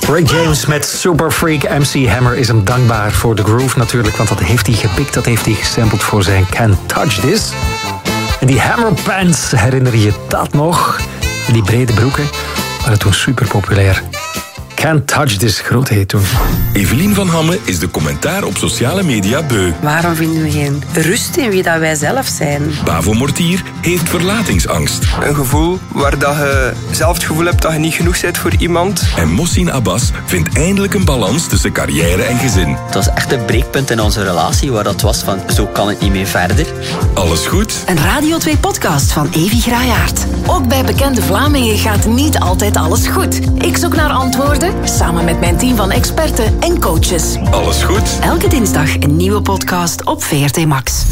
Rick James met Super Freak. MC Hammer is hem dankbaar voor de groove natuurlijk, want dat heeft hij gepikt, dat heeft hij gesampled voor zijn Can't Touch This. En die Hammer pants, herinner je dat nog? En die brede broeken waren toen super populair. Can't Touch This, groot heet toen. Evelien van Hamme is de commentaar op sociale media beu. Waarom vinden we geen rust in wie dat wij zelf zijn? Bavo Mortier heeft verlatingsangst. Een gevoel waar dat je zelf het gevoel hebt dat je niet genoeg bent voor iemand. En Mohsin Abbas vindt eindelijk een balans tussen carrière en gezin. Het was echt een breekpunt in onze relatie waar dat was van zo kan het niet meer verder. Alles goed? Een Radio 2 podcast van Evi Graayaert. Ook bij bekende Vlamingen gaat niet altijd alles goed. Ik zoek naar antwoorden samen met mijn team van experten en coaches. Alles goed? Elke dinsdag een nieuwe podcast op VRT Max.